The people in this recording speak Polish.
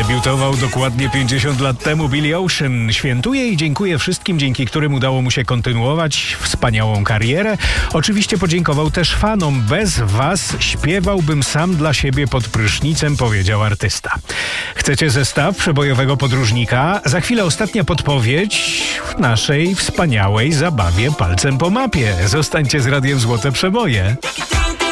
Debiutował dokładnie 50 lat temu Billy Ocean. Świętuje i dziękuję wszystkim, dzięki którym udało mu się kontynuować wspaniałą karierę. Oczywiście podziękował też fanom. Bez was śpiewałbym sam dla siebie pod prysznicem, powiedział artysta. Chcecie zestaw przebojowego podróżnika? Za chwilę ostatnia podpowiedź w naszej wspaniałej zabawie palcem po mapie. Zostańcie z Radiem Złote Przeboje.